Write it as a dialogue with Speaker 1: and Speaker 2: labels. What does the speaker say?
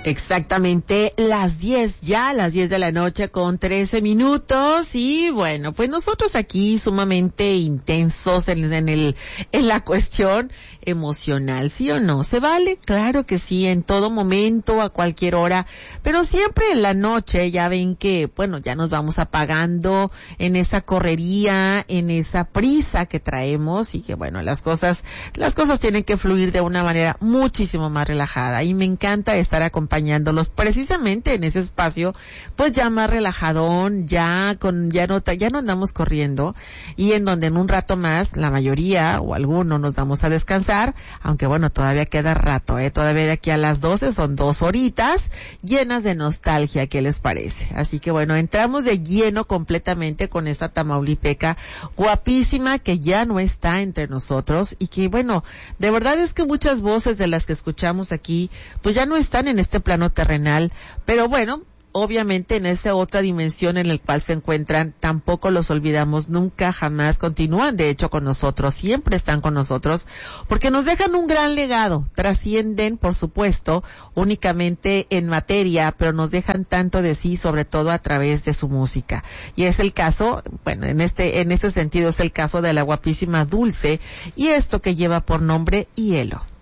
Speaker 1: Exactamente las 10 de la noche con 13 minutos y bueno, pues nosotros aquí sumamente intensos en la cuestión emocional, ¿sí o no? ¿Se vale? Claro que sí, en todo momento, a cualquier hora, pero siempre en la noche ya ven que, bueno, ya nos vamos apagando en esa correría, en esa prisa que traemos y que bueno, las cosas tienen que fluir de una manera muchísimo más relajada y me encanta estar acompañándolos precisamente en ese espacio, pues ya más relajadón, ya no andamos corriendo y en donde en un rato más la mayoría o algunos nos vamos a descansar, aunque bueno, todavía queda rato, todavía de aquí a las 12 son 2 horitas llenas de nostalgia, ¿qué les parece? Así que bueno, entramos de lleno completamente con esta tamaulipeca guapísima que ya no está entre nosotros y que bueno, de verdad es que muchas voces de las que escuchamos aquí, pues ya no están en este plano terrenal, pero bueno, obviamente en esa otra dimensión en la cual se encuentran, tampoco los olvidamos nunca, jamás, continúan de hecho con nosotros, siempre están con nosotros, porque nos dejan un gran legado, trascienden, por supuesto, únicamente en materia, pero nos dejan tanto de sí, sobre todo a través de su música. Y es el caso, bueno, en este sentido es el caso de la guapísima Dulce, y esto que lleva por nombre Hielo.